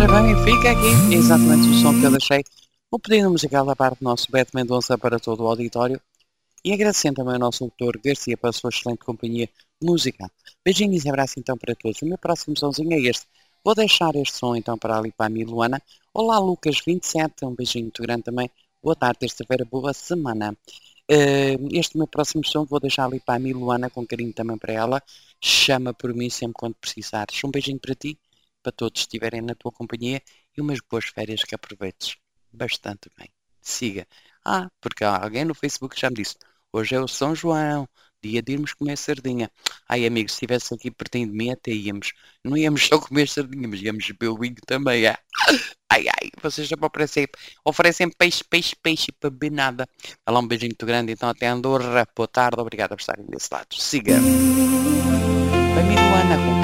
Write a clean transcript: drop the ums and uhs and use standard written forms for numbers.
Ora bem, fica aqui exatamente o som que eu deixei. O pedido musical da parte do nosso Beto Mendonça para todo o auditório. E agradecendo também ao nosso doutor Garcia pela sua excelente companhia musical. Beijinhos e abraço então para todos. O meu próximo somzinho é este. Vou deixar este som então para ali para a Miluana. Olá Lucas27, um beijinho muito grande também. Boa tarde, terça-feira, boa semana. Este meu próximo som vou deixar ali para a Miluana com carinho também para ela. Chama por mim sempre quando precisares. Um beijinho para ti, para todos que estiverem na tua companhia e umas boas férias que aproveites bastante bem. Siga. Porque alguém no Facebook já me disse, hoje é o São João, dia de irmos comer sardinha. Ai amigo, se estivesse aqui pertinho de mim até íamos. Não íamos só comer sardinha, mas íamos beber o vinho também. Ai, vocês já me oferecem peixe para beber nada. Dá lá um beijinho muito grande, então até Andorra. Boa tarde, obrigado por estarem desse lado. Siga. Vai, Miluana, com